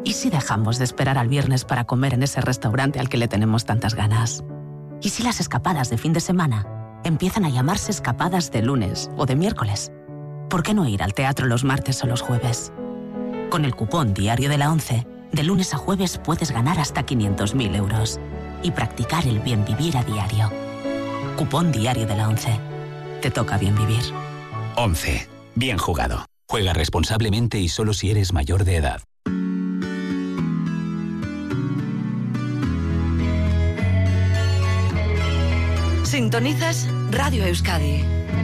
¿Y si dejamos de esperar al viernes para comer en ese restaurante al que le tenemos tantas ganas? ¿Y si las escapadas de fin de semana empiezan a llamarse escapadas de lunes o de miércoles? ¿Por qué no ir al teatro los martes o los jueves? Con el cupón Diario de la ONCE, de lunes a jueves puedes ganar hasta 500.000 euros y practicar el bien vivir a diario. Cupón Diario de la ONCE. Te toca bien vivir. 11. Bien jugado. Juega responsablemente y solo si eres mayor de edad. Sintonizas Radio Euskadi.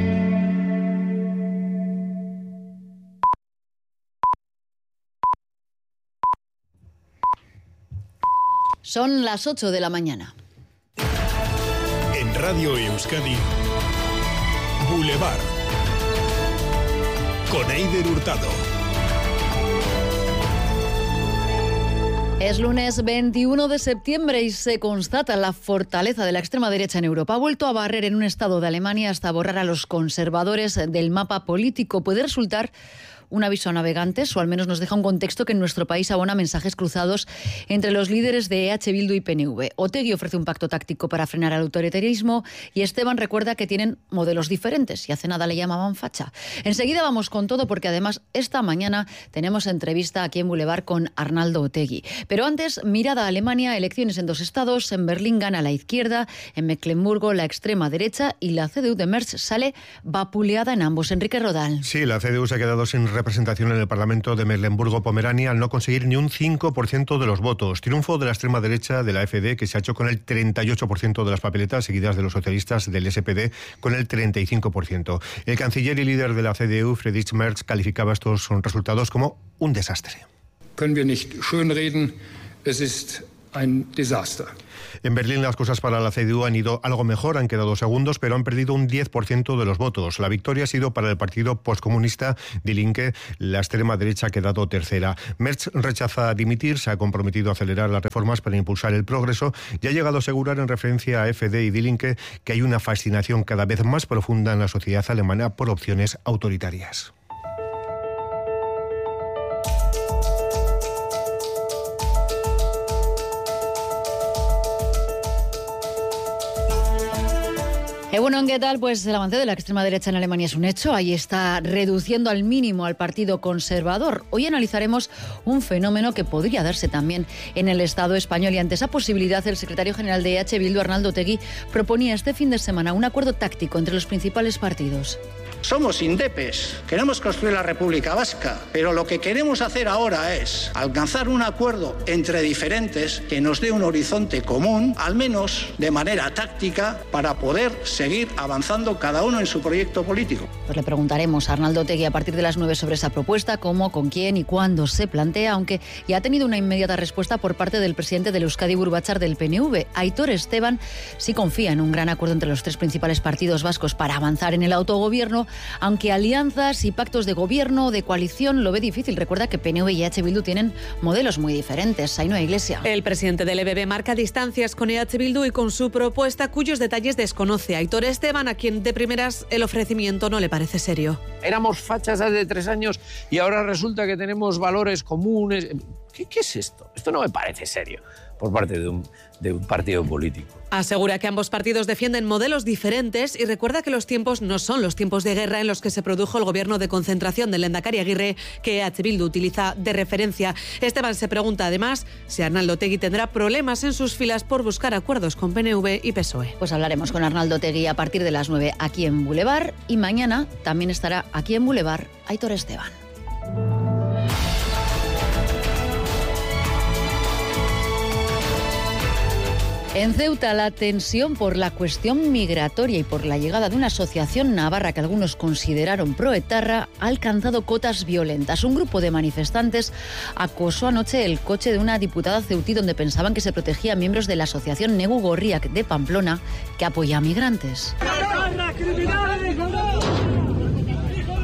Son las 8 de la mañana. En Radio Euskadi, Boulevard. Con Eider Hurtado. Es lunes 21 de septiembre y se constata la fortaleza de la extrema derecha en Europa. Ha vuelto a barrer en un estado de Alemania hasta borrar a los conservadores del mapa político. Puede resultar un aviso a navegantes, o al menos nos deja un contexto que en nuestro país abona mensajes cruzados entre los líderes de EH Bildu y PNV. Otegi ofrece un pacto táctico para frenar al autoritarismo y Esteban recuerda que tienen modelos diferentes y hace nada le llamaban facha. Enseguida vamos con todo porque además esta mañana tenemos entrevista aquí en Boulevard con Arnaldo Otegi. Pero antes, mirada a Alemania, elecciones en 2 estados, en Berlín gana la izquierda, en Mecklemburgo la extrema derecha y la CDU de Merz sale vapuleada en ambos. Enrique Rodal. Sí, la CDU se ha quedado sin representación en el Parlamento de Mecklemburgo-Pomerania al no conseguir ni un 5% de los votos. Triunfo de la extrema derecha de la AfD, que se ha hecho con el 38% de las papeletas, seguidas de los socialistas del SPD con el 35%. El canciller y líder de la CDU, Friedrich Merz, calificaba estos resultados como un desastre. Können wir nicht schönreden, es ist ein Desaster. En Berlín las cosas para la CDU han ido algo mejor, han quedado segundos, pero han perdido un 10% de los votos. La victoria ha sido para el partido postcomunista Die Linke, la extrema derecha ha quedado tercera. Merz rechaza dimitir, se ha comprometido a acelerar las reformas para impulsar el progreso y ha llegado a asegurar en referencia a AfD y Die Linke que hay una fascinación cada vez más profunda en la sociedad alemana por opciones autoritarias. Bueno, ¿qué tal? Pues el avance de la extrema derecha en Alemania es un hecho. Ahí está reduciendo al mínimo al Partido Conservador. Hoy analizaremos un fenómeno que podría darse también en el Estado español y ante esa posibilidad el secretario general de EH Bildu, Arnaldo Otegi, proponía este fin de semana un acuerdo táctico entre los principales partidos. Somos indepes, queremos construir la República Vasca, pero lo que queremos hacer ahora es alcanzar un acuerdo entre diferentes que nos dé un horizonte común, al menos de manera táctica, para poder seguir avanzando cada uno en su proyecto político. Pues le preguntaremos a Arnaldo Otegi a partir de las 9 sobre esa propuesta, cómo, con quién y cuándo se plantea, aunque ya ha tenido una inmediata respuesta por parte del presidente del Euskadi Burbachar del PNV. Aitor Esteban sí confía en un gran acuerdo entre los 3 principales partidos vascos para avanzar en el autogobierno, aunque alianzas y pactos de gobierno o de coalición lo ve difícil. Recuerda que PNV y EH Bildu tienen modelos muy diferentes. Ainhoa Iglesia. El presidente del EBB marca distancias con EH Bildu y con su propuesta, cuyos detalles desconoce. Aitor Esteban, a quien de primeras el ofrecimiento no le parece serio. Éramos fachas hace 3 años y ahora resulta que tenemos valores comunes. ¿Qué es esto? Esto no me parece serio por parte de un partido político. Asegura que ambos partidos defienden modelos diferentes y recuerda que los tiempos no son los tiempos de guerra en los que se produjo el gobierno de concentración del Lehendakari Aguirre, que EH Bildu utiliza de referencia. Esteban se pregunta además si Arnaldo Otegi tendrá problemas en sus filas por buscar acuerdos con PNV y PSOE. Pues hablaremos con Arnaldo Otegi a partir de las 9 aquí en Boulevard y mañana también estará aquí en Boulevard Aitor Esteban. En Ceuta, la tensión por la cuestión migratoria y por la llegada de una asociación navarra que algunos consideraron proetarra ha alcanzado cotas violentas. Un grupo de manifestantes acosó anoche el coche de una diputada ceutí donde pensaban que se protegía a miembros de la asociación Negu Gorriak de Pamplona que apoya a migrantes.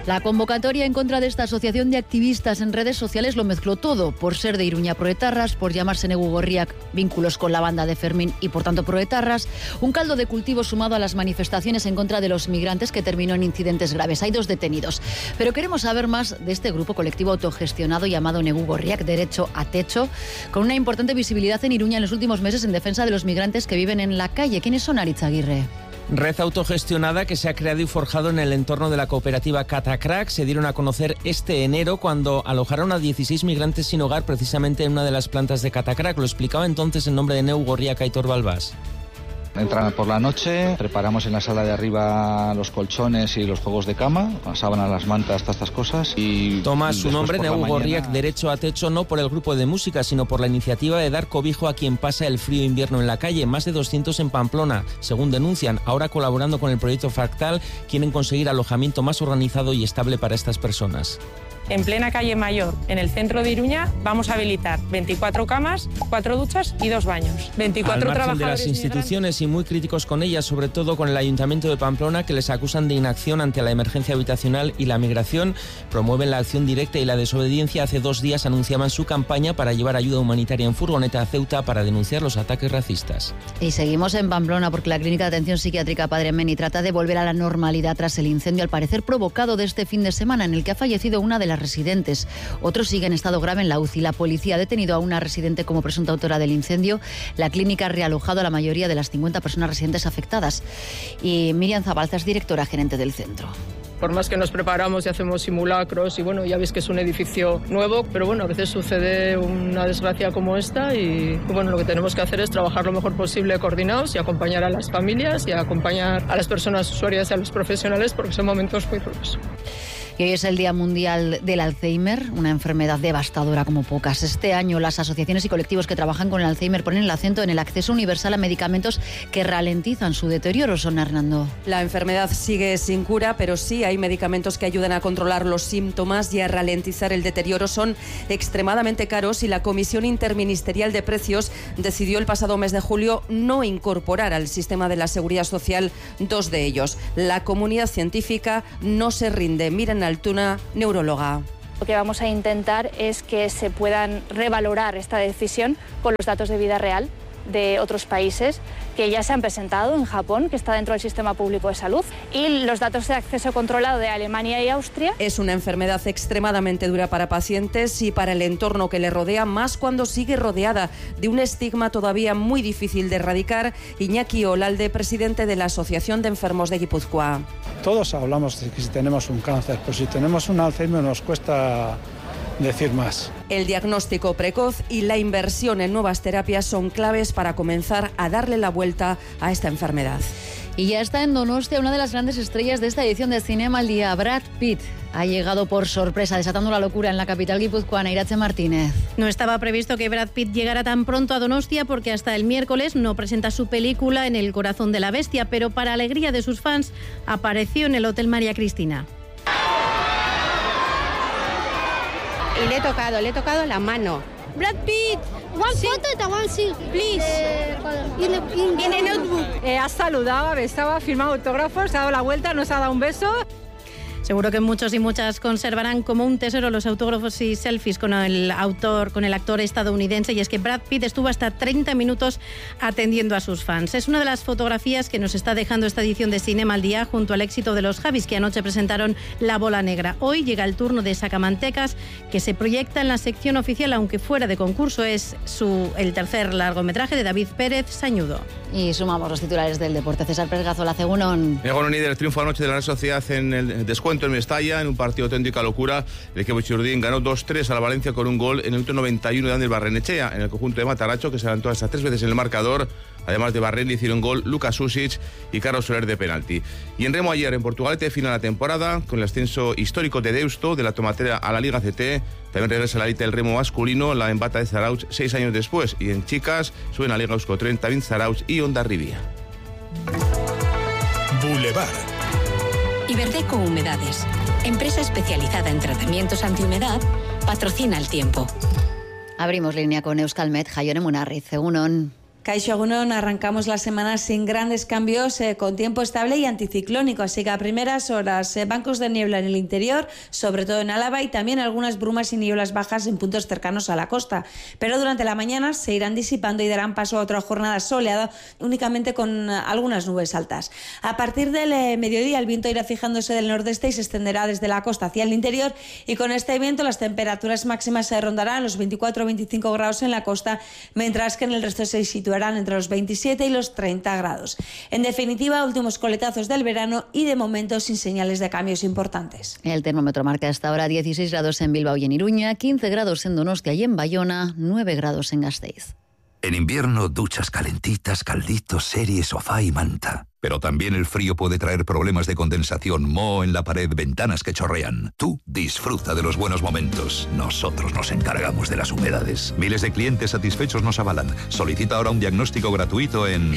La convocatoria en contra de esta asociación de activistas en redes sociales lo mezcló todo, por ser de Iruña proetarras, por llamarse Negu Gorriak, vínculos con la banda de Fermín y por tanto proetarras, un caldo de cultivo sumado a las manifestaciones en contra de los migrantes que terminó en incidentes graves. Hay 2 detenidos. Pero queremos saber más de este grupo colectivo autogestionado llamado Negu Gorriak, Derecho a Techo, con una importante visibilidad en Iruña en los últimos meses en defensa de los migrantes que viven en la calle. ¿Quiénes son, Aritz Aguirre? Red autogestionada que se ha creado y forjado en el entorno de la cooperativa Catacrack. Se dieron a conocer este enero cuando alojaron a 16 migrantes sin hogar precisamente en una de las plantas de Catacrack. Lo explicaba entonces en nombre de Negu Gorriak Aitor Balbás. Entran por la noche, preparamos en la sala de arriba los colchones y los juegos de cama, las sábanas, las mantas, todas estas cosas. Y toma su nombre, Negu Gorriak, Derecho a Techo, no por el grupo de música, sino por la iniciativa de dar cobijo a quien pasa el frío invierno en la calle. Más de 200 en Pamplona, según denuncian. Ahora, colaborando con el proyecto Fractal, quieren conseguir alojamiento más organizado y estable para estas personas. En plena calle Mayor, en el centro de Iruña, vamos a habilitar 24 camas, 4 duchas y 2 baños. 24 Al margen trabajadores de las instituciones y muy críticos con ellas, sobre todo con el Ayuntamiento de Pamplona, que les acusan de inacción ante la emergencia habitacional y la migración, promueven la acción directa y la desobediencia. Hace 2 días anunciaban su campaña para llevar ayuda humanitaria en furgoneta a Ceuta para denunciar los ataques racistas. Y seguimos en Pamplona porque la Clínica de Atención Psiquiátrica Padre Meni trata de volver a la normalidad tras el incendio al parecer provocado de este fin de semana en el que ha fallecido una de las residentes. Otro sigue en estado grave en la UCI. La policía ha detenido a una residente como presunta autora del incendio. La clínica ha realojado a la mayoría de las 50 personas residentes afectadas. Y Miriam Zabalza es directora gerente del centro. Por más que nos preparamos y hacemos simulacros y bueno, ya veis que es un edificio nuevo, pero bueno, a veces sucede una desgracia como esta y bueno, lo que tenemos que hacer es trabajar lo mejor posible coordinados y acompañar a las familias y acompañar a las personas usuarias y a los profesionales porque son momentos muy duros. Y hoy es el Día Mundial del Alzheimer, una enfermedad devastadora como pocas. Este año las asociaciones y colectivos que trabajan con el Alzheimer ponen el acento en el acceso universal a medicamentos que ralentizan su deterioro. Son Hernando. La enfermedad sigue sin cura, pero sí hay medicamentos que ayudan a controlar los síntomas y a ralentizar el deterioro. Son extremadamente caros y la Comisión Interministerial de Precios decidió el pasado mes de julio no incorporar al sistema de la Seguridad Social 2 de ellos. La comunidad científica no se rinde. Miren Altuna, neuróloga. Lo que vamos a intentar es que se puedan revalorar esta decisión con los datos de vida real de otros países que ya se han presentado en Japón, que está dentro del sistema público de salud, y los datos de acceso controlado de Alemania y Austria. Es una enfermedad extremadamente dura para pacientes y para el entorno que le rodea, más cuando sigue rodeada de un estigma todavía muy difícil de erradicar. Iñaki Olalde, presidente de la Asociación de Enfermos de Guipúzcoa. Todos hablamos de que si tenemos un cáncer, pero si tenemos un Alzheimer nos cuesta decir más. El diagnóstico precoz y la inversión en nuevas terapias son claves para comenzar a darle la vuelta a esta enfermedad. Y ya está en Donostia una de las grandes estrellas de esta edición de Cinema al Día, Brad Pitt. Ha llegado por sorpresa, desatando la locura en la capital guipuzcoana. Irache Martínez. No estaba previsto que Brad Pitt llegara tan pronto a Donostia porque hasta el miércoles no presenta su película En el corazón de la bestia, pero para alegría de sus fans apareció en el Hotel María Cristina. Y le he tocado la mano. Brad Pitt, one photo and one selfie, please. In the notebook. Ha saludado, ha besado, ha firmado autógrafos, se ha dado la vuelta, nos ha dado un beso. Seguro que muchos y muchas conservarán como un tesoro los autógrafos y selfies con el actor estadounidense, y es que Brad Pitt estuvo hasta 30 minutos atendiendo a sus fans. Es una de las fotografías que nos está dejando esta edición de Cinema al Día junto al éxito de los Javis, que anoche presentaron La Bola Negra. Hoy llega el turno de Sacamantecas, que se proyecta en la sección oficial, aunque fuera de concurso. Es el tercer largometraje de David Pérez Sañudo. Y sumamos los titulares del deporte. César Pérez Gazola, Egunon. Egunon, líder, el triunfo anoche de la Real Sociedad en el descuento en Mestalla, en un partido auténtica locura. El equipo Churdín ganó 2-3 a la Valencia con un gol en el minuto 91 de Ander Barrenechea, en el conjunto de Mataracho, que se adelantó hasta 3 veces en el marcador. Además de Barren, hicieron gol Lucas Susic y Carlos Soler de penalti. Y en remo ayer, en Portugalete, final la temporada, con el ascenso histórico de Deusto, de la Tomatera a la Liga CT. También regresa la elite del remo masculino, la embata de Zarautz 6 años después. Y en chicas, suben a Liga Euskotren también Zarautz y Hondarribia. Boulevard. Iberdeco Humedades, empresa especializada en tratamientos antihumedad, patrocina el tiempo. Abrimos línea con Euskalmet, Jaione Munarriz, Egunon. Kaixo Egunon, arrancamos la semana sin grandes cambios, con tiempo estable y anticiclónico, así que a primeras horas bancos de niebla en el interior, sobre todo en Álava, y también algunas brumas y nieblas bajas en puntos cercanos a la costa. Pero durante la mañana se irán disipando y darán paso a otra jornada soleada, únicamente con algunas nubes altas. A partir del mediodía el viento irá fijándose del nordeste y se extenderá desde la costa hacia el interior, y con este viento las temperaturas máximas se rondarán los 24-25 grados en la costa, mientras que en el resto se situarán entre los 27 y los 30 grados. En definitiva, últimos coletazos del verano y de momento sin señales de cambios importantes. El termómetro marca hasta ahora 16 grados en Bilbao y en Iruña, 15 grados en Donostia y en Bayona, 9 grados en Gasteiz. En invierno, duchas calentitas, calditos, serie, sofá y manta. Pero también el frío puede traer problemas de condensación, moho en la pared, ventanas que chorrean. Tú disfruta de los buenos momentos. Nosotros nos encargamos de las humedades. Miles de clientes satisfechos nos avalan. Solicita ahora un diagnóstico gratuito en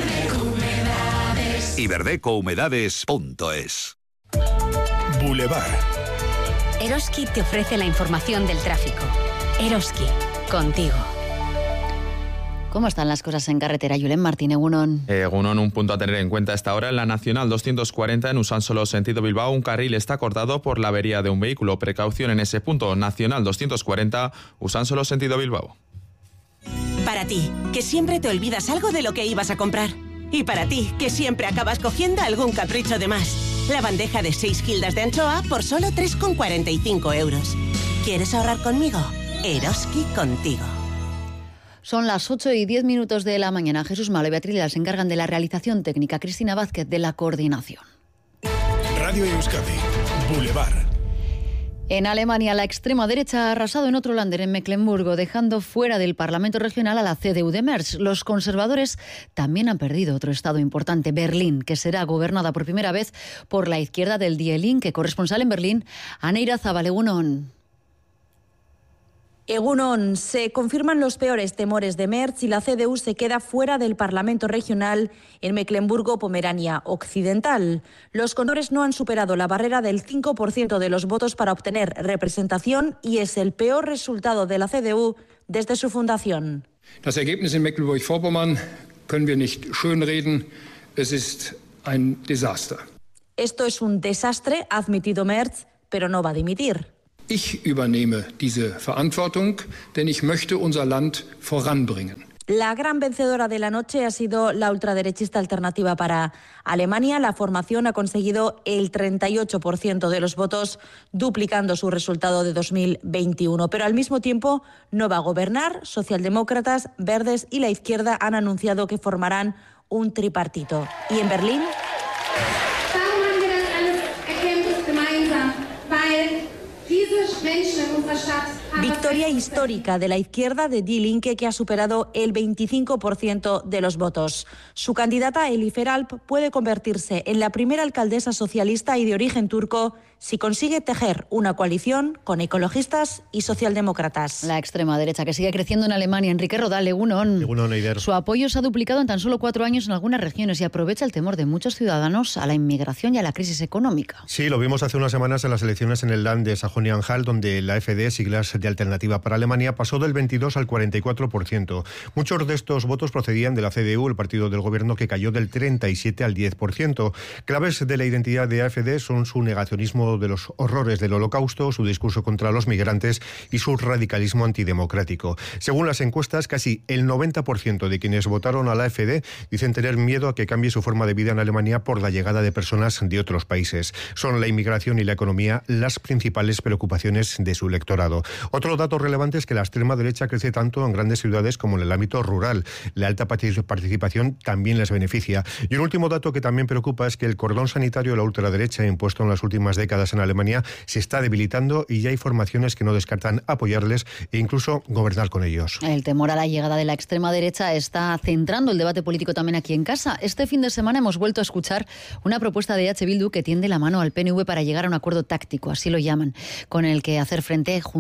iberdecohumedades.es. Boulevard. Eroski te ofrece la información del tráfico. Eroski, contigo. ¿Cómo están las cosas en carretera, Julen Martín? Egunon. Egunon, un punto a tener en cuenta hasta ahora. En la Nacional 240 en Usánsolo, sentido Bilbao, un carril está cortado por la avería de un vehículo. Precaución en ese punto. Nacional 240, Usánsolo, sentido Bilbao. Para ti, que siempre te olvidas algo de lo que ibas a comprar. Y para ti, que siempre acabas cogiendo algún capricho de más. La bandeja de 6 gildas de anchoa por solo 3,45 euros. ¿Quieres ahorrar conmigo? Eroski contigo. Son las 8:10 de la mañana. Jesús Malo y Beatriz se encargan de la realización técnica, Cristina Vázquez de la coordinación. Radio Euskadi, Boulevard. En Alemania, la extrema derecha ha arrasado en otro lánder, en Mecklemburgo, dejando fuera del Parlamento regional a la CDU de Merz. Los conservadores también han perdido otro estado importante, Berlín, que será gobernada por primera vez por la izquierda del Die Linke. Corresponsal en Berlín, Aneira Zabal. Egunon, se confirman los peores temores de Merz y la CDU se queda fuera del Parlamento regional en Mecklemburgo-Pomerania Occidental. Los conservadores no han superado la barrera del 5% de los votos para obtener representación y es el peor resultado de la CDU desde su fundación. Das Ergebnis in Mecklenburg-Vorpommern können wir nicht schönreden. Es ist ein Desaster. Esto es un desastre, ha admitido Merz, pero no va a dimitir. Ich übernehme diese Verantwortung, denn ich möchte unser Land voranbringen. La gran vencedora de la noche ha sido la ultraderechista Alternativa para Alemania. La formación ha conseguido el 38% de los votos, duplicando su resultado de 2021. Pero al mismo tiempo no va a gobernar. Socialdemócratas, verdes y la izquierda han anunciado que formarán un tripartito. Y en Berlín... Victoria histórica de la izquierda de Die Linke, que ha superado el 25% de los votos. Su candidata, Elifer Alp, puede convertirse en la primera alcaldesa socialista y de origen turco si consigue tejer una coalición con ecologistas y socialdemócratas. La extrema derecha que sigue creciendo en Alemania. Enrique Rodal, Egunon. Su apoyo se ha duplicado en tan solo 4 años en algunas regiones y aprovecha el temor de muchos ciudadanos a la inmigración y a la crisis económica. Sí, lo vimos hace unas semanas en las elecciones en el Land de Sajonia-Anhalt, donde la AfD, siglas de Alternativa para Alemania, pasó del 22 al 44%. Muchos de estos votos procedían de la CDU, el partido del gobierno, que cayó del 37 al 10%. Claves de la identidad de AfD son su negacionismo de los horrores del Holocausto, su discurso contra los migrantes y su radicalismo antidemocrático. Según las encuestas, casi el 90% de quienes votaron a la AfD dicen tener miedo a que cambie su forma de vida en Alemania por la llegada de personas de otros países. Son la inmigración y la economía las principales preocupaciones de su electorado. Otro dato relevante es que la extrema derecha crece tanto en grandes ciudades como en el ámbito rural. La alta participación también les beneficia. Y un último dato que también preocupa es que el cordón sanitario de la ultraderecha impuesto en las últimas décadas en Alemania se está debilitando y ya hay formaciones que no descartan apoyarles e incluso gobernar con ellos. El temor a la llegada de la extrema derecha está centrando el debate político también aquí en casa. Este fin de semana hemos vuelto a escuchar una propuesta de EH Bildu que tiende la mano al PNV para llegar a un acuerdo táctico, así lo llaman, con el que hacer frente juntos a la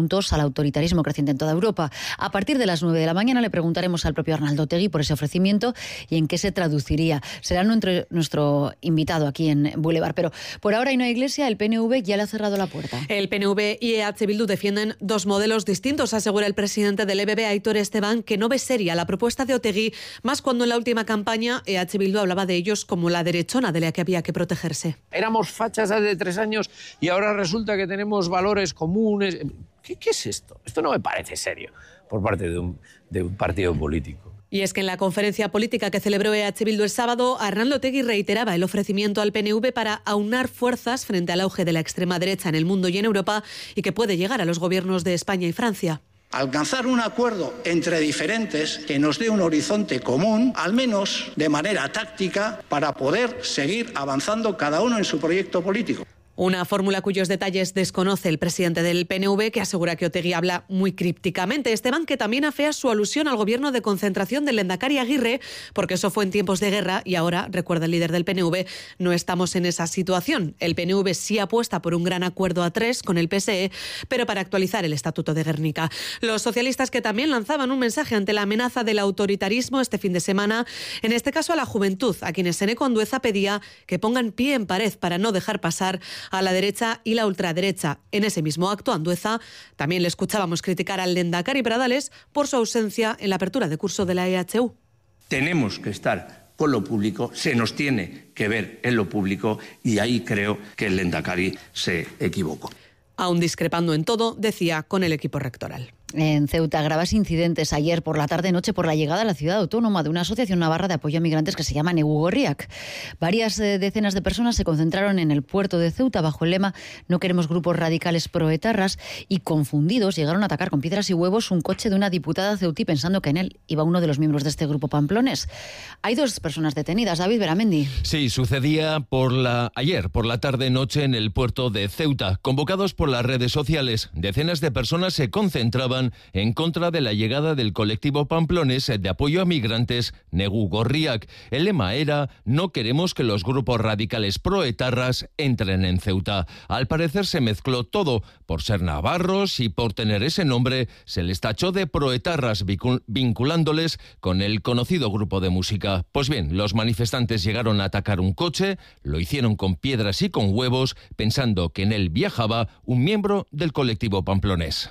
autoritarismo creciente en toda Europa. A partir de las 9 de la mañana le preguntaremos al propio Arnaldo Otegi por ese ofrecimiento y en qué se traduciría. Será nuestro invitado aquí en Boulevard. Pero por ahora, Ainhoa Iglesia, el PNV ya le ha cerrado la puerta. El PNV y EH Bildu defienden dos modelos distintos, asegura el presidente del EBB, Aitor Esteban, que no ve seria la propuesta de Otegi, más cuando en la última campaña EH Bildu hablaba de ellos como la derechona de la que había que protegerse. Éramos fachas hace 3 años y ahora resulta que tenemos valores comunes. ¿Qué es esto? Esto no me parece serio por parte de un partido político. Y es que en la conferencia política que celebró EH Bildu el sábado, Arnaldo Otegi reiteraba el ofrecimiento al PNV para aunar fuerzas frente al auge de la extrema derecha en el mundo y en Europa y que puede llegar a los gobiernos de España y Francia. Alcanzar un acuerdo entre diferentes que nos dé un horizonte común, al menos de manera táctica, para poder seguir avanzando cada uno en su proyecto político. Una fórmula cuyos detalles desconoce el presidente del PNV, que asegura que Otegi habla muy crípticamente. Esteban, que también afea su alusión al gobierno de concentración del Lehendakari Aguirre, porque eso fue en tiempos de guerra y ahora, recuerda el líder del PNV, no estamos en esa situación. El PNV sí apuesta por un gran acuerdo a 3 con el PSE, pero para actualizar el Estatuto de Gernika. Los socialistas, que también lanzaban un mensaje ante la amenaza del autoritarismo este fin de semana, en este caso a la juventud, a quienes Eneko Andueza pedía que pongan pie en pared para no dejar pasar a la derecha y la ultraderecha. En ese mismo acto, Andueza también le escuchábamos criticar al Lehendakari Pradales por su ausencia en la apertura de curso de la EHU. Tenemos que estar con lo público, se nos tiene que ver en lo público y ahí creo que el Lehendakari se equivocó. Aún discrepando en todo, decía, con el equipo rectoral. En Ceuta, graves incidentes ayer por la tarde-noche por la llegada a la ciudad autónoma de una asociación navarra de apoyo a migrantes que se llama Negu Gorriak. Varias decenas de personas se concentraron en el puerto de Ceuta bajo el lema "No queremos grupos radicales proetarras" y, confundidos, llegaron a atacar con piedras y huevos un coche de una diputada ceutí pensando que en él iba uno de los miembros de este grupo pamplones. Hay 2 personas detenidas. David Beramendi. Sí, sucedía ayer por la tarde-noche en el puerto de Ceuta. Convocados por las redes sociales, decenas de personas se concentraban en contra de la llegada del colectivo pamplones de apoyo a migrantes Negu Gorriak. El lema era "No queremos que los grupos radicales proetarras entren en Ceuta". Al parecer se mezcló todo. Por ser navarros y por tener ese nombre, se les tachó de proetarras, vinculándoles con el conocido grupo de música. Pues bien, los manifestantes llegaron a atacar un coche, lo hicieron con piedras y con huevos, pensando que en él viajaba un miembro del colectivo pamplonés.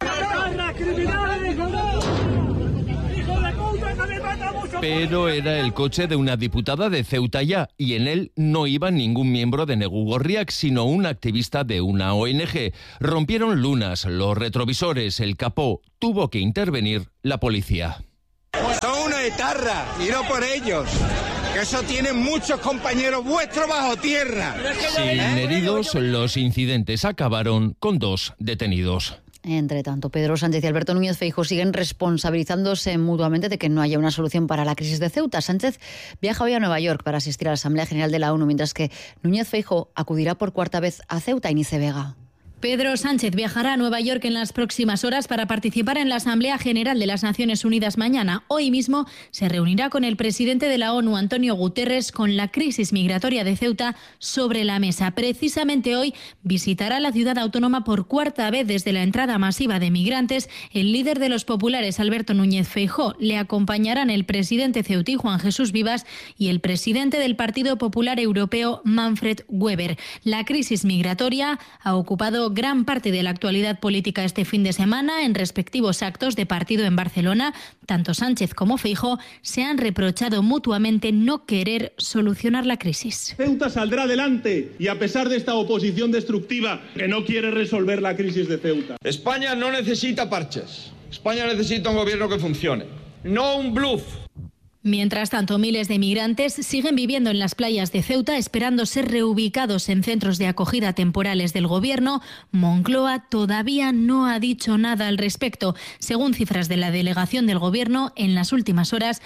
Pero era el coche de una diputada de Ceuta ya, y en él no iba ningún miembro de Negu Gorriak, sino un activista de una ONG. Rompieron lunas, los retrovisores, el capó. Tuvo que intervenir la policía. Son una etarra, y no por ellos. Que eso tienen muchos compañeros vuestros bajo tierra. Sin heridos, los incidentes acabaron con 2 detenidos. Entre tanto, Pedro Sánchez y Alberto Núñez Feijóo siguen responsabilizándose mutuamente de que no haya una solución para la crisis de Ceuta. Sánchez viaja hoy a Nueva York para asistir a la Asamblea General de la ONU, mientras que Núñez Feijóo acudirá por 4ª vez a Ceuta. Inice Vega. Pedro Sánchez viajará a Nueva York en las próximas horas para participar en la Asamblea General de las Naciones Unidas mañana. Hoy mismo se reunirá con el presidente de la ONU, Antonio Guterres, con la crisis migratoria de Ceuta sobre la mesa. Precisamente hoy visitará la ciudad autónoma por 4ª vez desde la entrada masiva de migrantes el líder de los populares, Alberto Núñez Feijóo. Le acompañarán el presidente ceutí, Juan Jesús Vivas, y el presidente del Partido Popular Europeo, Manfred Weber. La crisis migratoria ha ocupado gran parte de la actualidad política este fin de semana. En respectivos actos de partido en Barcelona, tanto Sánchez como Feijóo se han reprochado mutuamente no querer solucionar la crisis. Ceuta saldrá adelante y a pesar de esta oposición destructiva que no quiere resolver la crisis de Ceuta. España no necesita parches. España necesita un gobierno que funcione, no un bluff. Mientras tanto, miles de migrantes siguen viviendo en las playas de Ceuta esperando ser reubicados en centros de acogida temporales del gobierno. Moncloa todavía no ha dicho nada al respecto. Según cifras de la delegación del gobierno, en las últimas horas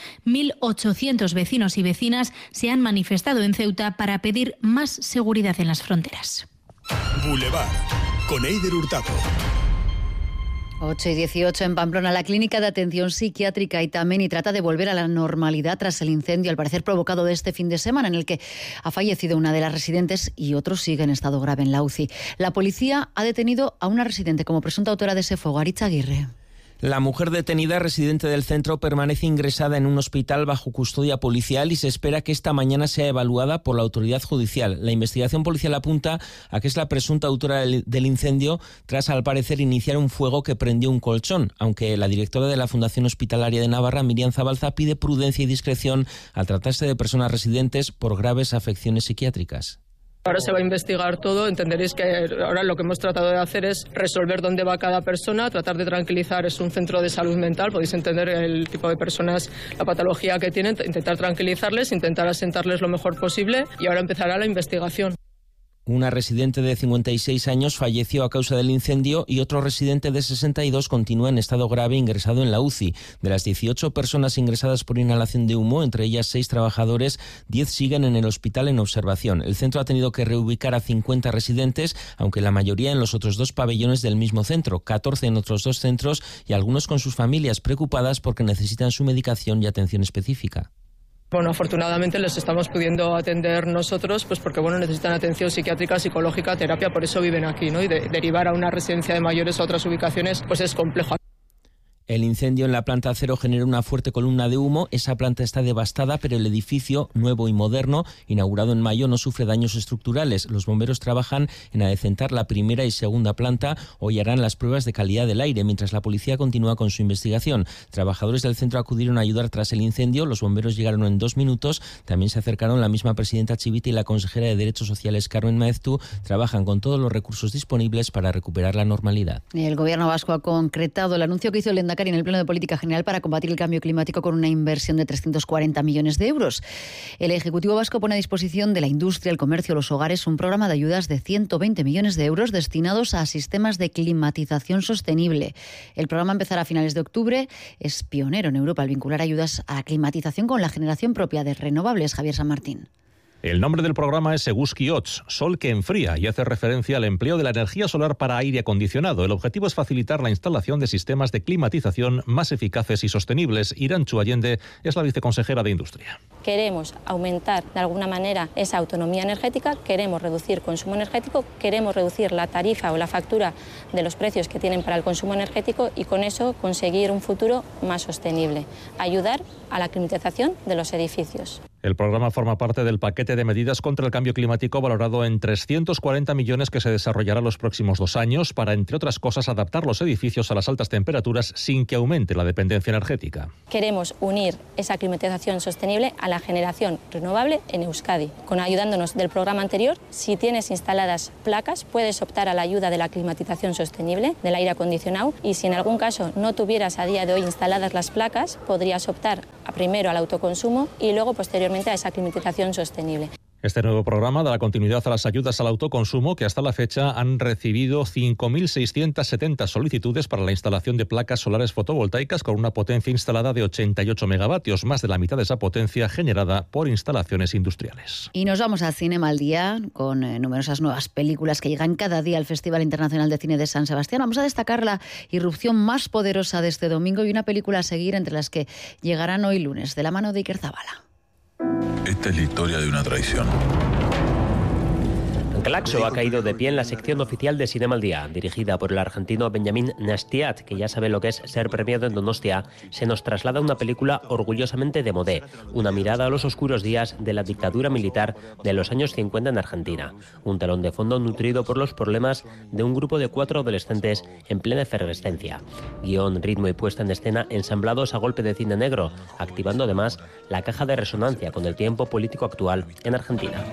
1.800 vecinos y vecinas se han manifestado en Ceuta para pedir más seguridad en las fronteras. Boulevard, con Eider Hurtado. 8:18 en Pamplona. La clínica de atención psiquiátrica Itamen trata de volver a la normalidad tras el incendio, al parecer provocado de este fin de semana, en el que ha fallecido una de las residentes y otro sigue en estado grave en la UCI. La policía ha detenido a una residente como presunta autora de ese fuego. Aritz Aguirre. La mujer detenida, residente del centro, permanece ingresada en un hospital bajo custodia policial y se espera que esta mañana sea evaluada por la autoridad judicial. La investigación policial apunta a que es la presunta autora del incendio tras, al parecer, iniciar un fuego que prendió un colchón, aunque la directora de la Fundación Hospitalaria de Navarra, Miriam Zabalza, pide prudencia y discreción al tratarse de personas residentes por graves afecciones psiquiátricas. Ahora se va a investigar todo, entenderéis que ahora lo que hemos tratado de hacer es resolver dónde va cada persona, tratar de tranquilizar. Es un centro de salud mental, podéis entender el tipo de personas, la patología que tienen, intentar tranquilizarles, intentar asentarles lo mejor posible y ahora empezará la investigación. Una residente de 56 años falleció a causa del incendio y otro residente de 62 continúa en estado grave ingresado en la UCI. De las 18 personas ingresadas por inhalación de humo, entre ellas 6 trabajadores, 10 siguen en el hospital en observación. El centro ha tenido que reubicar a 50 residentes, aunque la mayoría en los otros 2 pabellones del mismo centro, 14 en otros 2 centros y algunos con sus familias preocupadas porque necesitan su medicación y atención específica. Bueno, afortunadamente les estamos pudiendo atender nosotros, pues porque necesitan atención psiquiátrica, psicológica, terapia, por eso viven aquí, ¿no? Y derivar a una residencia de mayores a otras ubicaciones, pues es complejo. El incendio en la planta 0 generó una fuerte columna de humo. Esa planta está devastada, pero el edificio, nuevo y moderno, inaugurado en mayo, no sufre daños estructurales. Los bomberos trabajan en adecentar la primera y segunda planta. Hoy harán las pruebas de calidad del aire, mientras la policía continúa con su investigación. Trabajadores del centro acudieron a ayudar tras el incendio. Los bomberos llegaron en 2 minutos. También se acercaron la misma presidenta Chivite y la consejera de Derechos Sociales, Carmen Maeztu. Trabajan con todos los recursos disponibles para recuperar la normalidad. El gobierno vasco ha concretado el anuncio que hizo el Lehendakari en el Pleno de Política General para combatir el cambio climático con una inversión de 340 millones de euros. El Ejecutivo vasco pone a disposición de la industria, el comercio, los hogares un programa de ayudas de 120 millones de euros destinados a sistemas de climatización sostenible. El programa empezará a finales de octubre. Es pionero en Europa al vincular ayudas a climatización con la generación propia de renovables. Javier San Martín. El nombre del programa es Eguzki Hotz, sol que enfría, y hace referencia al empleo de la energía solar para aire acondicionado. El objetivo es facilitar la instalación de sistemas de climatización más eficaces y sostenibles. Irantxu Allende es la viceconsejera de Industria. Queremos aumentar de alguna manera esa autonomía energética, queremos reducir consumo energético, queremos reducir la tarifa o la factura de los precios que tienen para el consumo energético y con eso conseguir un futuro más sostenible. Ayudar a la climatización de los edificios. El programa forma parte del paquete de medidas contra el cambio climático valorado en 340 millones que se desarrollará los próximos 2 años para, entre otras cosas, adaptar los edificios a las altas temperaturas sin que aumente la dependencia energética. Queremos unir esa climatización sostenible a la generación renovable en Euskadi. Ayudándonos del programa anterior, si tienes instaladas placas, puedes optar a la ayuda de la climatización sostenible, del aire acondicionado, y si en algún caso no tuvieras a día de hoy instaladas las placas, podrías optar primero al autoconsumo y luego posteriormente a esa climatización sostenible. Este nuevo programa dará continuidad a las ayudas al autoconsumo que hasta la fecha han recibido 5.670 solicitudes para la instalación de placas solares fotovoltaicas con una potencia instalada de 88 megavatios, más de la mitad de esa potencia generada por instalaciones industriales. Y nos vamos al Cinema al Día con numerosas nuevas películas que llegan cada día al Festival Internacional de Cine de San Sebastián. Vamos a destacar la irrupción más poderosa de este domingo y una película a seguir entre las que llegarán hoy lunes, de la mano de Iker Zabala. Esta es la historia de una traición. Claxo ha caído de pie en la sección oficial de Cinema al Día, dirigida por el argentino Benjamín Nastiat, que ya sabe lo que es ser premiado en Donostia. Se nos traslada una película orgullosamente de modé, una mirada a los oscuros días de la dictadura militar de los años 50 en Argentina. Un telón de fondo nutrido por los problemas de un grupo de 4 adolescentes en plena efervescencia. Guión, ritmo y puesta en escena ensamblados a golpe de cine negro, activando además la caja de resonancia con el tiempo político actual en Argentina.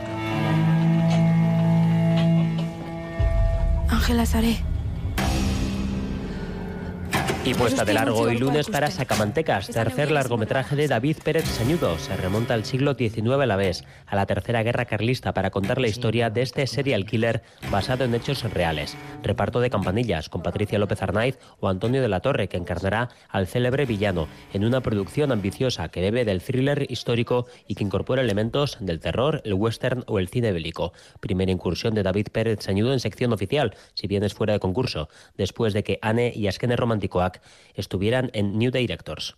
Ángela Saré. Y puesta de largo hoy lunes para Sacamantecas, tercer largometraje de David Pérez Sañudo. Se remonta al siglo XIX a la vez, a la Tercera Guerra Carlista, para contar la historia de este serial killer basado en hechos reales. Reparto de campanillas con Patricia López Arnaiz o Antonio de la Torre, que encarnará al célebre villano, en una producción ambiciosa que bebe del thriller histórico y que incorpora elementos del terror, el western o el cine bélico. Primera incursión de David Pérez Sañudo en sección oficial, si bien es fuera de concurso, después de que Anne y Azkene Romantikoak estuvieran en New Directors.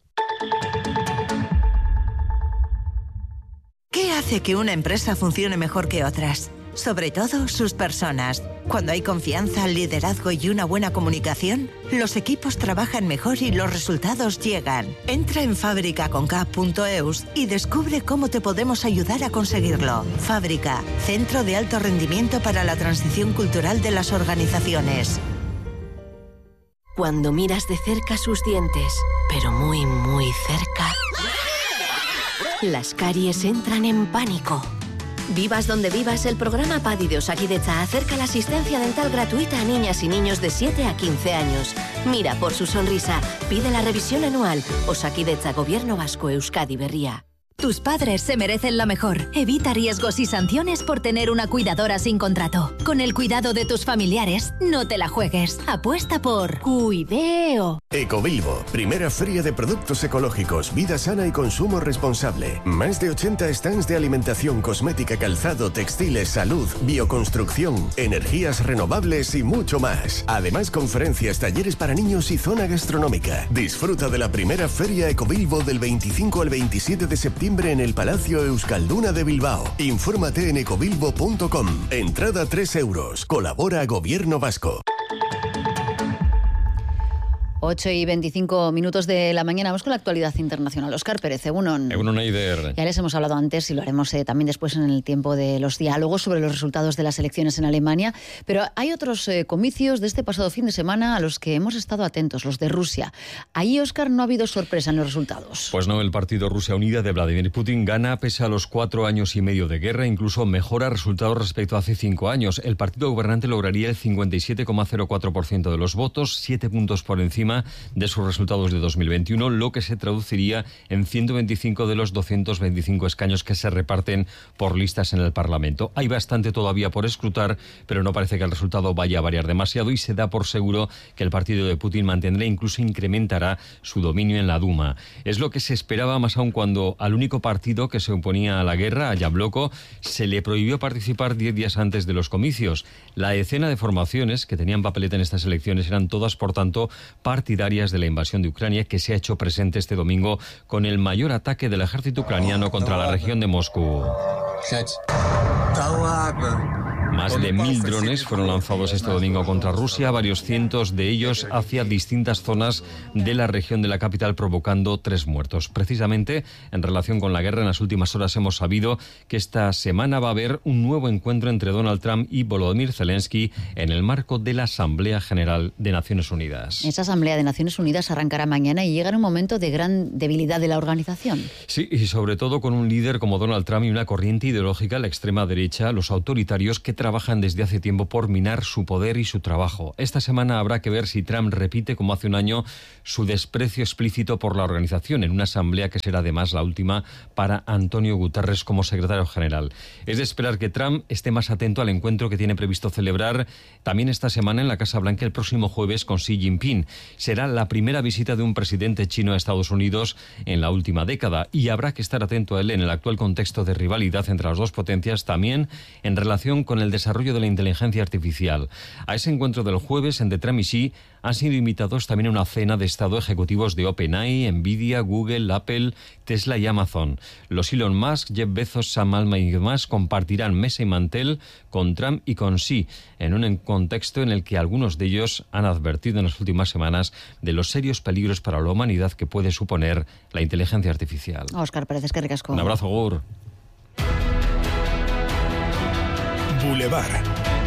¿Qué hace que una empresa funcione mejor que otras? Sobre todo sus personas. Cuando hay confianza, liderazgo y una buena comunicación, los equipos trabajan mejor y los resultados llegan. Entra en fabricaconk.eus y descubre cómo te podemos ayudar a conseguirlo. Fábrica, centro de alto rendimiento para la transición cultural de las organizaciones. Cuando miras de cerca sus dientes, pero muy, muy cerca, las caries entran en pánico. Vivas donde vivas, el programa PADI de Osakidetza acerca la asistencia dental gratuita a niñas y niños de 7 a 15 años. Mira por su sonrisa, pide la revisión anual. Osakidetza, Gobierno Vasco, Euskadi Berria. Tus padres se merecen lo mejor. Evita riesgos y sanciones por tener una cuidadora sin contrato. Con el cuidado de tus familiares, no te la juegues. Apuesta por Cuideo. Ecobilbo, primera feria de productos ecológicos, vida sana y consumo responsable. Más de 80 stands de alimentación, cosmética, calzado, textiles, salud, bioconstrucción, energías renovables y mucho más. Además, conferencias, talleres para niños y zona gastronómica. Disfruta de la primera feria Ecobilbo del 25 al 27 de septiembre en el Palacio Euskalduna de Bilbao. Infórmate en ecobilbo.com. Entrada 3 euros. Colabora Gobierno Vasco. 8:25 de la mañana. Vamos con la actualidad internacional. Óscar Pérez, Egunon. Egunon, Eider. Ya les hemos hablado antes y lo haremos también después en el tiempo de los diálogos sobre los resultados de las elecciones en Alemania. Pero hay otros comicios de este pasado fin de semana a los que hemos estado atentos, los de Rusia. Ahí, Óscar, no ha habido sorpresa en los resultados. Pues no, el partido Rusia Unida de Vladimir Putin gana pese a los 4 años y medio de guerra, incluso mejora resultados respecto a hace 5 años. El partido gobernante lograría el 57,04% de los votos, 7 puntos por encima de sus resultados de 2021, lo que se traduciría en 125 de los 225 escaños que se reparten por listas en el Parlamento. Hay bastante todavía por escrutar, pero no parece que el resultado vaya a variar demasiado y se da por seguro que el partido de Putin mantendrá e incluso incrementará su dominio en la Duma. Es lo que se esperaba, más aún cuando al único partido que se oponía a la guerra, a Yabloko, se le prohibió participar 10 días antes de los comicios. La decena de formaciones que tenían papeleta en estas elecciones eran todas, por tanto, partidarias de la invasión de Ucrania, que se ha hecho presente este domingo con el mayor ataque del ejército ucraniano contra la región de Moscú. Más de 1.000 drones fueron lanzados este domingo contra Rusia, varios cientos de ellos hacia distintas zonas de la región de la capital, provocando 3 muertos. Precisamente, en relación con la guerra, en las últimas horas hemos sabido que esta semana va a haber un nuevo encuentro entre Donald Trump y Volodymyr Zelensky en el marco de la Asamblea General de Naciones Unidas. Esa Asamblea de Naciones Unidas arrancará mañana y llega en un momento de gran debilidad de la organización. Sí, y sobre todo con un líder como Donald Trump y una corriente ideológica, la extrema derecha, los autoritarios, que trabajan desde hace tiempo por minar su poder y su trabajo. Esta semana habrá que ver si Trump repite, como hace un año, su desprecio explícito por la organización en una asamblea que será además la última para Antonio Guterres como secretario general. Es de esperar que Trump esté más atento al encuentro que tiene previsto celebrar también esta semana en la Casa Blanca el próximo jueves con Xi Jinping. Será la primera visita de un presidente chino a Estados Unidos en la última década y habrá que estar atento a él en el actual contexto de rivalidad entre las dos potencias, también en relación con el desarrollo de la inteligencia artificial. A ese encuentro del jueves entre Trump y Xi han sido invitados también a una cena de Estado ejecutivos de OpenAI, Nvidia, Google, Apple, Tesla y Amazon. Los Elon Musk, Jeff Bezos, Sam Altman y demás compartirán mesa y mantel con Trump y con Xi, en un contexto en el que algunos de ellos han advertido en las últimas semanas de los serios peligros para la humanidad que puede suponer la inteligencia artificial. Óscar Pérez, es que ricasco. Un abrazo, Gur. Boulevard.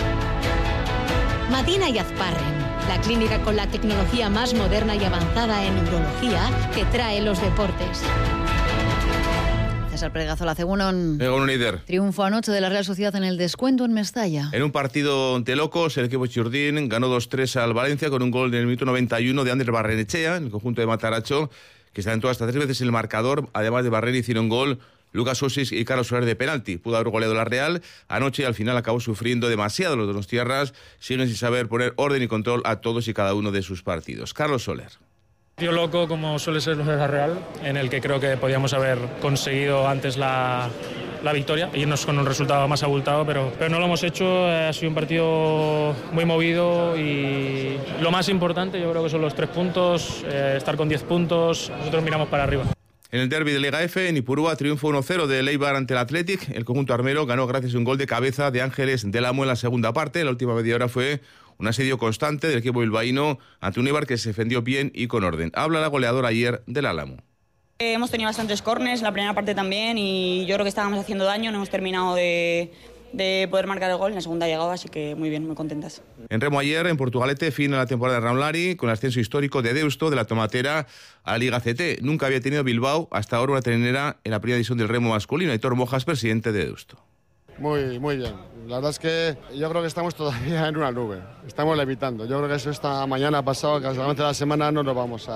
Madina y Azparren, la clínica con la tecnología más moderna y avanzada en neurología que trae los deportes. César Pregazola, Egunon. Egunon, líder. Triunfo anoche de la Real Sociedad en el descuento en Mestalla. En un partido de locos, el equipo Churdín ganó 2-3 al Valencia con un gol en el minuto 91 de Ander Barrenechea, en el conjunto de Mataracho, que se aventó hasta 3 veces el marcador. Además de Barren, hicieron gol Lucas Osis y Carlos Soler de penalti. Pudo haber goleado la Real anoche y al final acabó sufriendo demasiado. Los donostiarras siguen sin saber poner orden y control a todos y cada uno de sus partidos. Carlos Soler. Tío loco, como suele ser los de la Real, en el que creo que podíamos haber conseguido antes la victoria, irnos con un resultado más abultado, pero no lo hemos hecho. Ha sido un partido muy movido y lo más importante yo creo que son los 3 puntos, estar con 10 puntos, nosotros miramos para arriba. En el derbi de Liga F, en Ipurúa, triunfo 1-0 de Eibar ante el Athletic. El conjunto armero ganó gracias a un gol de cabeza de Ángeles del Amo en la segunda parte. La última media hora fue un asedio constante del equipo bilbaíno ante un Eibar que se defendió bien y con orden. Habla la goleadora ayer del Álamo. Hemos tenido bastantes córners, la primera parte también, y yo creo que estábamos haciendo daño, no hemos terminado de poder marcar el gol, en la segunda llegada, así que muy bien, muy contentas. En remo ayer, en Portugalete, fin a la temporada de Raulari, con el ascenso histórico de Deusto, de la Tomatera, a la Liga CT. Nunca había tenido Bilbao hasta ahora una trenera en la primera edición del remo masculino. Aitor Mojas, presidente de Deusto. Muy bien. La verdad es que yo creo que estamos todavía en una nube. Estamos levitando. Yo creo que eso esta mañana ha pasado, que hasta la semana no vamos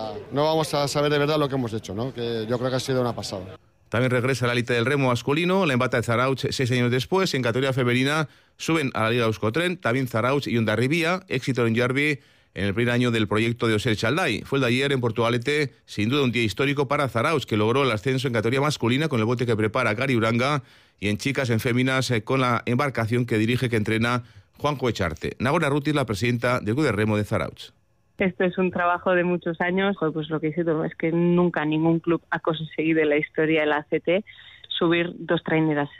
a saber de verdad lo que hemos hecho, ¿no? Que yo creo que ha sido una pasada. También regresa la elite del remo masculino, la embata de Zarautz 6 años después. En categoría femenina suben a la Liga Euskotren, también Zarautz y Hondarribia. Éxito en Jarbi en el primer año del proyecto de Oser Chalday. Fue el de ayer en Portugalete, sin duda un día histórico para Zarautz, que logró el ascenso en categoría masculina con el bote que prepara Gary Uranga, y en chicas, en féminas, con la embarcación que dirige, que entrena Juanjo Echarte. Nagora Ruti, la presidenta del Club de Remo de Zarautz. Esto es un trabajo de muchos años. Pues lo que dice es que nunca ningún club ha conseguido en la historia de la ACT subir 2 traineras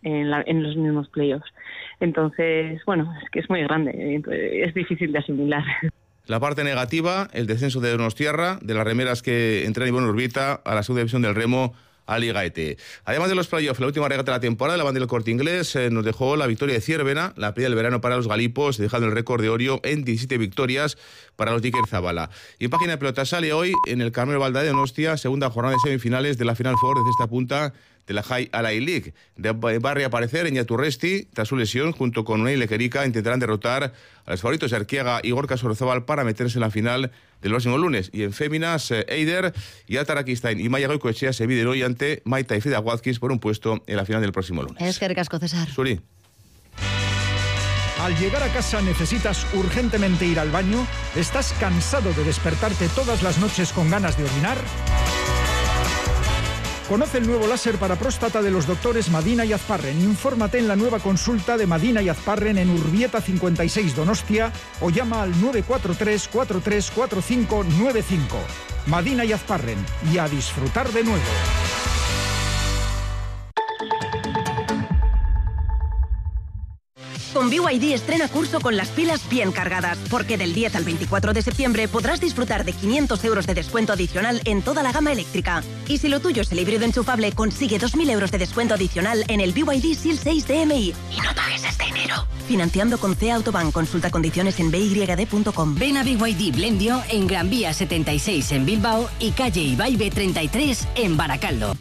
en los mismos playoffs. Entonces, bueno, es que es muy grande, es difícil de asimilar. La parte negativa, el descenso de Donostiarra, de las remeras que entran en buena órbita a la segunda división del remo, a Liga ET. Además de los playoffs, la última regata de la temporada, la banda del Corte Inglés nos dejó la victoria de Ciervena, la primera del verano para los galipos, dejando el récord de Orio en 17 victorias para los Dicker Zabala. Y en página de pelota sale hoy en el Carmelo Valda de Donostia, segunda jornada de semifinales de la Final Four de cesta punta de la High Alay League. Va a reaparecer en Yaturresti tras su lesión, junto con Unai Lequerica, intentarán derrotar a los favoritos Arquiaga y Gorka Sorozabal para meterse en la final del próximo lunes. Y en féminas, Eider y Atarakistain y Maya Goicoechea se miden hoy ante Maita y Frida Watkins por un puesto en la final del próximo lunes. Es que ricasco, César. Suri. Al llegar a casa necesitas urgentemente ir al baño. ¿Estás cansado de despertarte todas las noches con ganas de orinar? Conoce el nuevo láser para próstata de los doctores Madina y Azparren. Infórmate en la nueva consulta de Madina y Azparren en Urbieta 56 Donostia o llama al 943 434595. Madina y Azparren, y a disfrutar de nuevo. Con BYD estrena curso con las pilas bien cargadas, porque del 10 al 24 de septiembre podrás disfrutar de 500 euros de descuento adicional en toda la gama eléctrica. Y si lo tuyo es el híbrido enchufable, consigue 2.000 euros de descuento adicional en el BYD SEAL 6 DMI. Y no pagues este enero. Financiando con CEA Autobank. Consulta condiciones en byd.com. Ven a BYD Blendio en Gran Vía 76 en Bilbao y calle Ibaigbe 33 en Baracaldo.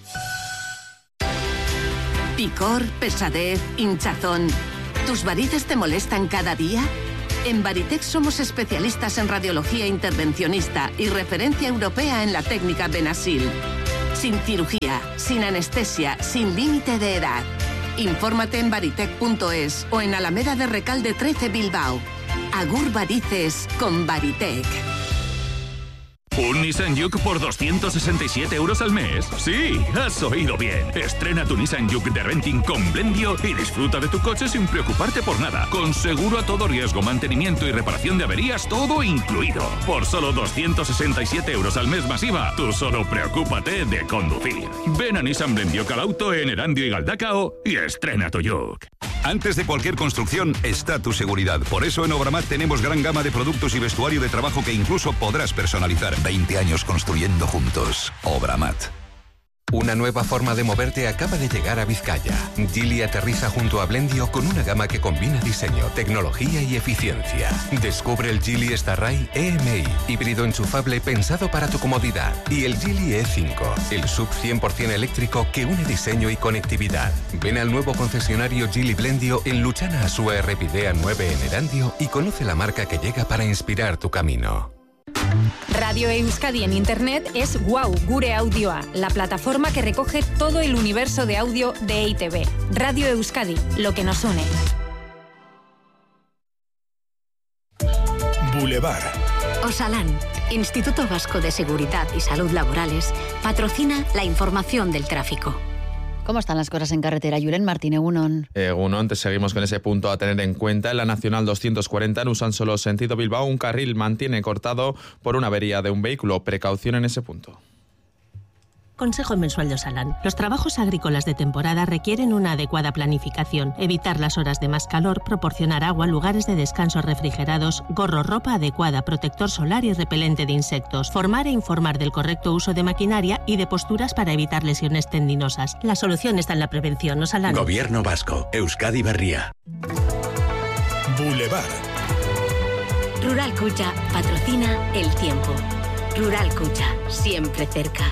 Picor, pesadez, hinchazón. ¿Tus varices te molestan cada día? En Varitec somos especialistas en radiología intervencionista y referencia europea en la técnica Benasil. Sin cirugía, sin anestesia, sin límite de edad. Infórmate en varitec.es o en Alameda de Recalde 13 Bilbao. Agur varices con Varitec. ¿Un Nissan Juke por 267 euros al mes? Sí, has oído bien. Estrena tu Nissan Juke de renting con Blendio y disfruta de tu coche sin preocuparte por nada. Con seguro a todo riesgo, mantenimiento y reparación de averías, todo incluido. Por solo 267 euros al mes masiva, tú solo preocúpate de conducir. Ven a Nissan Blendio Calauto en Erandio y Galdacao y estrena tu Juke. Antes de cualquier construcción está tu seguridad. Por eso en Obramat tenemos gran gama de productos y vestuario de trabajo que incluso podrás personalizar. 20 años construyendo juntos. Obramat. Una nueva forma de moverte acaba de llegar a Vizcaya. Geely aterriza junto a Blendio con una gama que combina diseño, tecnología y eficiencia. Descubre el Geely Starray EMI, híbrido enchufable pensado para tu comodidad. Y el Geely E5, el sub 100% eléctrico que une diseño y conectividad. Ven al nuevo concesionario Geely Blendio en Luchana Asúa Errepidea 9 en Erandio y conoce la marca que llega para inspirar tu camino. Radio Euskadi en Internet es Wow Gure Audioa, la plataforma que recoge todo el universo de audio de EITB. Radio Euskadi, lo que nos une. Boulevard. Osalan, Instituto Vasco de Seguridad y Salud Laborales, patrocina la información del tráfico. ¿Cómo están las cosas en carretera? Julen Martín, Egunon. Egunon, te seguimos con ese punto a tener en cuenta. En la Nacional 240 en Usansolo, sentido Bilbao, un carril mantiene cortado por una avería de un vehículo. Precaución en ese punto. Consejo mensual de Osalan. Los trabajos agrícolas de temporada requieren una adecuada planificación, evitar las horas de más calor, proporcionar agua, lugares de descanso refrigerados, gorro, ropa adecuada, protector solar y repelente de insectos, formar e informar del correcto uso de maquinaria y de posturas para evitar lesiones tendinosas. La solución está en la prevención. Osalan. Gobierno Vasco, Euskadi Berria. Boulevard. Rural Cucha patrocina el tiempo. Rural Cucha, siempre cerca.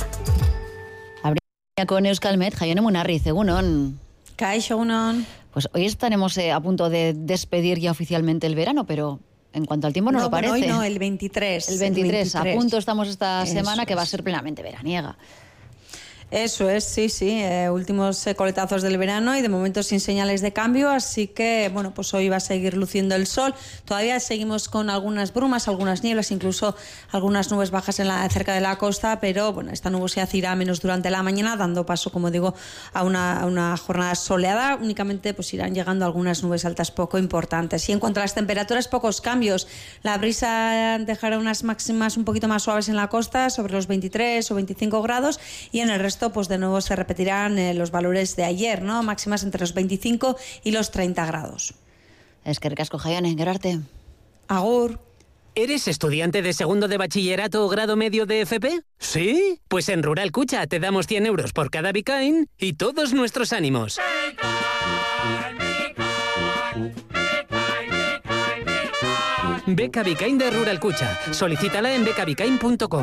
Con Euskalmet, Jaione Munarriz, Egunon. Kaixo, Egunon. Pues hoy estaremos a punto de despedir ya oficialmente el verano, pero en cuanto al tiempo no lo parece. Hoy no, el 23. El 23, a punto estamos esta semana que va a ser plenamente veraniega. Eso es, sí. Últimos coletazos del verano y de momento sin señales de cambio, así que, bueno, pues hoy va a seguir luciendo el sol. Todavía seguimos con algunas brumas, algunas nieblas, incluso algunas nubes bajas cerca de la costa, pero, bueno, esta nubosidad irá menos durante la mañana, dando paso, como digo, a una jornada soleada. Únicamente pues irán llegando algunas nubes altas poco importantes. Y en cuanto a las temperaturas, pocos cambios. La brisa dejará unas máximas un poquito más suaves en la costa, sobre los 23 o 25 grados, y en el resto pues de nuevo se repetirán los valores de ayer, ¿no? Máximas entre los 25 y los 30 grados. Eskerrik asko, Jaione, gerarte. Agur. ¿Eres estudiante de segundo de bachillerato o grado medio de FP? ¿Sí? Pues en Rural Cucha te damos 100 euros por cada Bicain y todos nuestros ánimos. Beca Bicain de Rural Cucha. Solicítala en becabicain.com.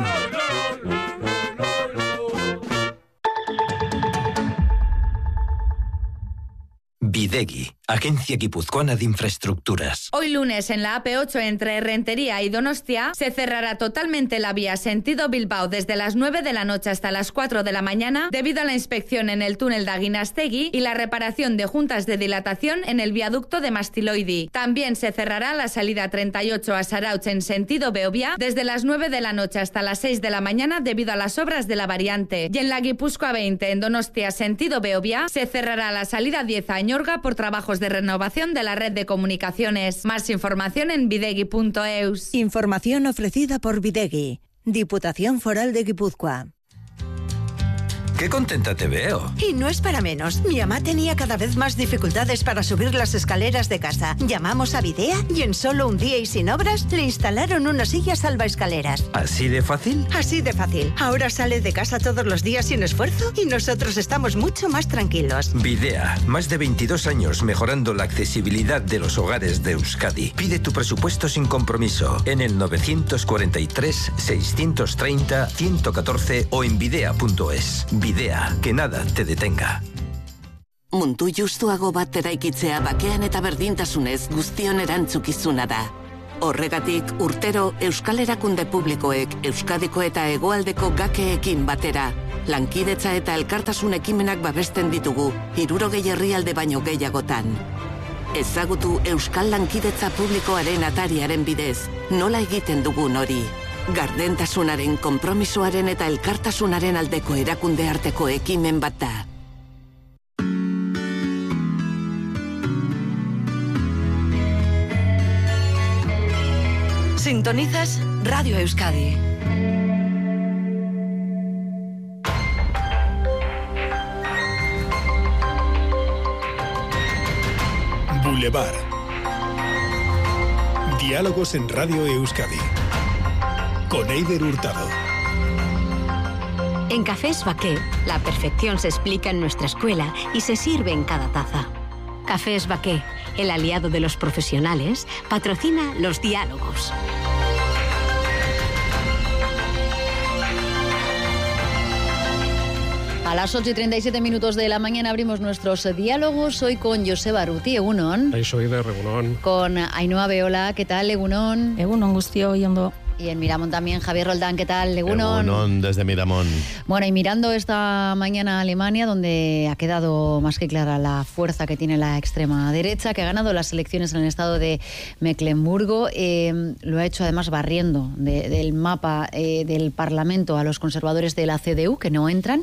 Bidegi, Agencia Guipuzcoana de Infraestructuras. Hoy lunes en la AP8 entre Rentería y Donostia se cerrará totalmente la vía sentido Bilbao desde las 9 de la noche hasta las 4 de la mañana debido a la inspección en el túnel de Aguinastegui y la reparación de juntas de dilatación en el viaducto de Mastiloidi. También se cerrará la salida 38 a Sarauch en sentido Beovia desde las 9 de la noche hasta las 6 de la mañana debido a las obras de la variante. Y en la Guipúzcoa 20 en Donostia sentido Beovia se cerrará la salida 10 a Añorga por trabajos de renovación de la red de comunicaciones. Más información en bidegi.eus. Información ofrecida por Bidegi, Diputación Foral de Guipúzcoa. ¡Qué contenta te veo! Y no es para menos. Mi mamá tenía cada vez más dificultades para subir las escaleras de casa. Llamamos a Videa y en solo un día y sin obras le instalaron una silla salvaescaleras. ¿Así de fácil? Así de fácil. Ahora sale de casa todos los días sin esfuerzo y nosotros estamos mucho más tranquilos. Videa, más de 22 años mejorando la accesibilidad de los hogares de Euskadi. Pide tu presupuesto sin compromiso en el 943 630 114 o en videa.es. Idea, que nada te detenga. Mundu justuago bat eraikitzea bakean eta berdintasunez guztion erantzukizuna da. Horregatik, urtero Euskal Erakunde Publikoek Euskadiko eta Hegoaldeko gakeekin batera, lankidetza eta elkartasun ekimenak babesten ditugu, 60 herrialde baino gehiagotan. Ezagutu Euskal Lankidetza Publikoaren atariaren bidez, nola egiten dugun hori. Gardentasunaren, konpromisoaren eta elkartasunaren aldeko erakunde arteko ekimen bat da. Sintonizas Radio Euskadi. Boulevard. Diálogos en Radio Euskadi. Con Eider Hurtado. En Cafés Baqué, la perfección se explica en nuestra escuela y se sirve en cada taza. Cafés Baqué, el aliado de los profesionales, patrocina los diálogos. A las 8:37 de la mañana abrimos nuestros diálogos, hoy con Joseba Arruti, Egunon. Soy de Egunon. Con Ainhoa Beola, ¿qué tal, Egunon? Egunon, guztio, ondo. Y en Miramón también, Javier Roldán, ¿qué tal, Egunon? Egunon, desde Miramón. Bueno, y mirando esta mañana a Alemania, donde ha quedado más que clara la fuerza que tiene la extrema derecha, que ha ganado las elecciones en el estado de Mecklemburgo, lo ha hecho además barriendo del mapa del Parlamento a los conservadores de la CDU, que no entran,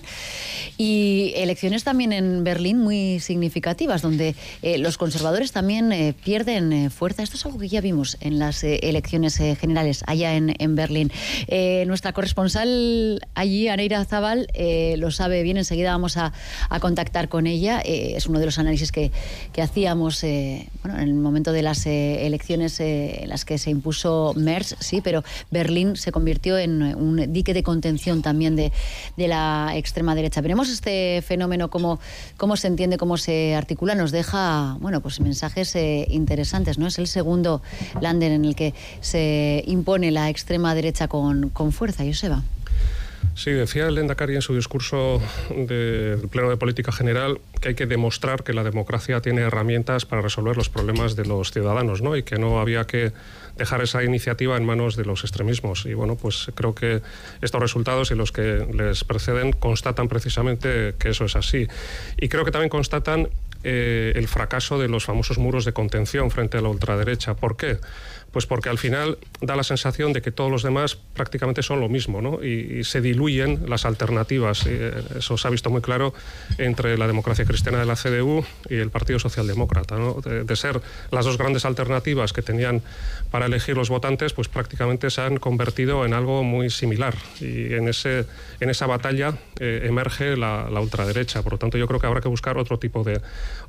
y elecciones también en Berlín muy significativas, donde los conservadores también pierden fuerza. Esto es algo que ya vimos en las elecciones generales allá en Berlín. Nuestra corresponsal allí, Aneira Zabal, lo sabe bien. Enseguida vamos a contactar con ella. Es uno de los análisis que hacíamos en el momento de las elecciones en las que se impuso Merz, sí, pero Berlín se convirtió en un dique de contención también de la extrema derecha. Veremos este fenómeno, cómo se entiende, cómo se articula. Nos deja pues mensajes interesantes, ¿no? Es el segundo Länder en el que se impone la extrema derecha con fuerza. Joseba. Sí, decía el Lehendakari en su discurso del Pleno de Política General que hay que demostrar que la democracia tiene herramientas para resolver los problemas de los ciudadanos, ¿no? Y que no había que dejar esa iniciativa en manos de los extremismos. Y bueno, pues creo que estos resultados y los que les preceden constatan precisamente que eso es así. Y creo que también constatan el fracaso de los famosos muros de contención frente a la ultraderecha. ¿Por qué? Pues porque al final da la sensación de que todos los demás prácticamente son lo mismo, ¿no? Y se diluyen las alternativas. Eso se ha visto muy claro entre la democracia cristiana de la CDU y el Partido Socialdemócrata, ¿no? De ser las dos grandes alternativas que tenían para elegir los votantes, pues prácticamente se han convertido en algo muy similar. Y en esa batalla emerge la ultraderecha. Por lo tanto, yo creo que habrá que buscar otro tipo de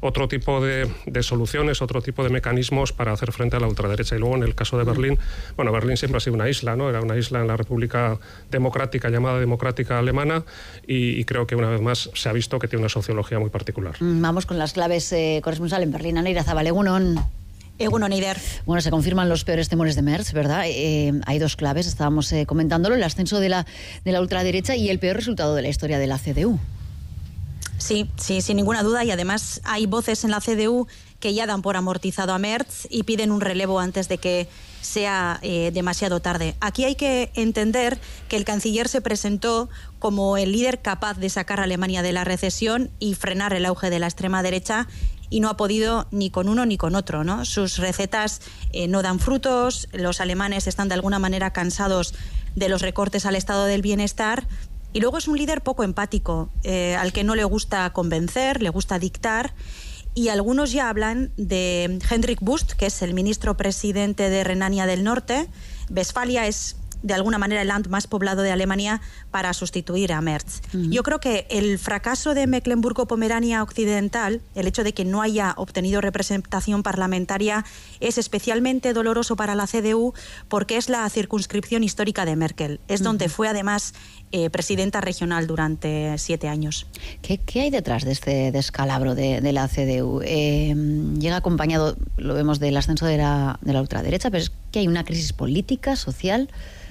soluciones, otro tipo de mecanismos para hacer frente a la ultraderecha. Y luego en el caso de Berlín, Berlín siempre ha sido una isla, ¿no? Era una isla en la República Democrática, llamada Democrática Alemana, y creo que una vez más se ha visto que tiene una sociología muy particular. Vamos con las claves, corresponsal en Berlín, Aneira Zabal. Egunon. Egunon, Eider. Bueno, se confirman los peores temores de Merz, ¿verdad? Hay dos claves, estábamos comentándolo, el ascenso de la ultraderecha y el peor resultado de la historia de la CDU. Sí, sin ninguna duda, y además hay voces en la CDU que ya dan por amortizado a Merz y piden un relevo antes de que sea demasiado tarde. Aquí hay que entender que el canciller se presentó como el líder capaz de sacar a Alemania de la recesión y frenar el auge de la extrema derecha, y no ha podido ni con uno ni con otro, ¿no? Sus recetas no dan frutos, los alemanes están de alguna manera cansados de los recortes al estado del bienestar. Y luego es un líder poco empático, al que no le gusta convencer, le gusta dictar. Y algunos ya hablan de Hendrik Wüst, que es el ministro presidente de Renania del Norte. Westfalia es de alguna manera el land más poblado de Alemania, para sustituir a Merz. Yo creo que el fracaso de Mecklemburgo-Pomerania Occidental, el hecho de que no haya obtenido representación parlamentaria, es especialmente doloroso para la CDU porque es la circunscripción histórica de Merkel. Es donde fue además presidenta regional durante 7 años. ¿Qué hay detrás de este descalabro de la CDU? Llega acompañado, lo vemos, del ascenso de la ultraderecha, pero es que hay una crisis política, social.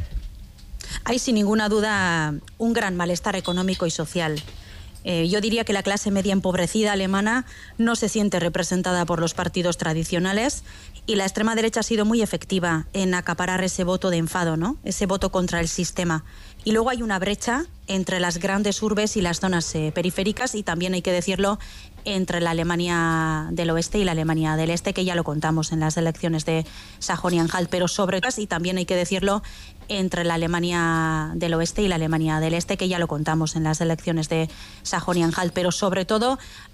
Hay sin ninguna duda un gran malestar económico y social. Yo diría que la clase media empobrecida alemana no se siente representada por los partidos tradicionales, y la extrema derecha ha sido muy efectiva en acaparar ese voto de enfado, ¿no? Ese voto contra el sistema. Y luego hay una brecha entre las grandes urbes y las zonas periféricas, y también hay que decirlo, entre la Alemania del oeste y la Alemania del este, que ya lo contamos en las elecciones de Sajonia-Anhalt, pero sobre todo, y también hay que decirlo, entre la Alemania del oeste y la Alemania del este, que ya lo contamos en las elecciones de Sajonia-Anhalt, pero sobre todo